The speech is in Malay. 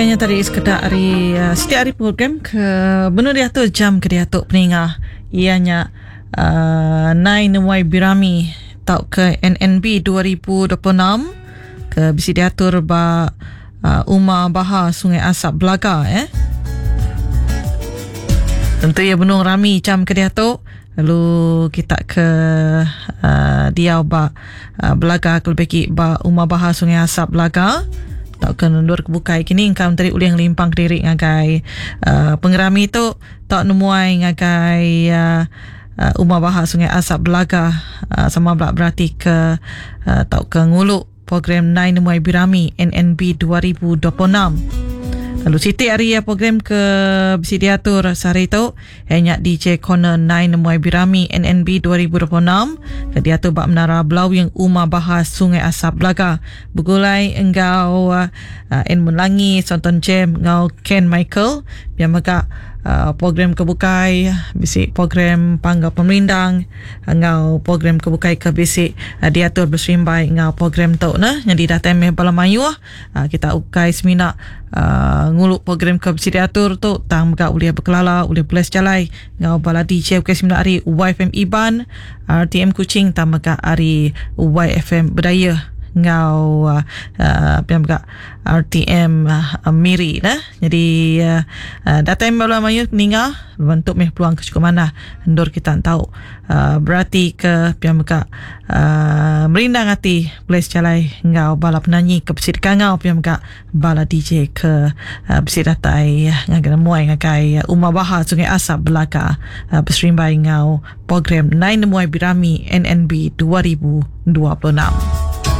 Hanya tadi sekedar hari setiap hari program ke benar dia tu jam ke dia tu peningah ianya Nai Nuai Birami tau ke NNB 2026 ke bisi diatur ba Umar Bahar Sungai Asap Belaga tentu ya benung rami jam ke dia tu. Lalu kita ke dia ba Belaga ke lebih ba Umar Bahar Sungai Asap Belaga tak kena ndur kebukai kini ingkam tadi uli yang limpang diri ngagai pengerami tu tak nemuai ngagai Umar Bahar Sungai Asap Belaga sama belak berarti ke tak ke nguluk program Nai Nemuai Birami NNB 2026. Lalu Siti hari program ke bisi diatur sehari tu hanya DJ Corner Nai Nemuai Birami NNB 2026 ke diatur bak menara Belau yang Umar Bahar Sungai Asap Belaga begulai engkau Edmund Langi Sonton Jam engkau Ken Michael biar maka program kebukai bisi program Panggal Pemerindang engkau program kebukai ke bisi diatur berserimbai engkau program tu nah yang didatang Bala Mayu kita ukai semina nguluk program ke bisi diatur tu tang maka uliah berkelala uliah belas jalai engkau bala DJ ukai semina hari YFM Iban RTM Kuching tang maka hari YFM Berdaya ngau pihak RTM Miri nah jadi data yang baru mayu ninga bentuk meh peluang ke cukup mana endor kita tahu berarti ke pihak merindang hati boleh calai ngau bala penyanyi ke besit kangau pihak bala DJ ke besit datai ngagai muai ngagai Umar Bahar Sungai Asap Belaga berserimbai ngau program Nai Nemuai Birami NNB 2026.